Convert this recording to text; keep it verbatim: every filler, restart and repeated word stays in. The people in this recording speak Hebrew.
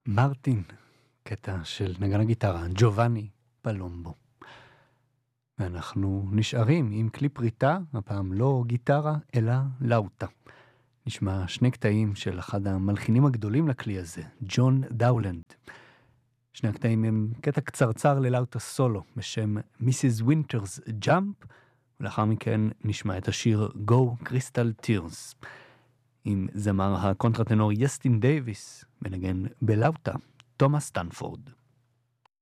מרטין, קטע של נגן הגיטרה, ג'ובאני פלומבו. ואנחנו נשארים עם כלי פריטה, הפעם לא גיטרה, אלא לאוטה. נשמע שני קטעים של אחד המלחינים הגדולים לכלי הזה, ג'ון דאולנד. שני הקטעים הם קטע קצרצר ללאוטה סולו, בשם מיסיס וינטרס ג'אמפ, ולאחר מכן נשמע את השיר Go Crystal Tears, עם זמר הקונטרטנור יסטין דייביס, מנגן בלאוטה, תומאס סטנפורד.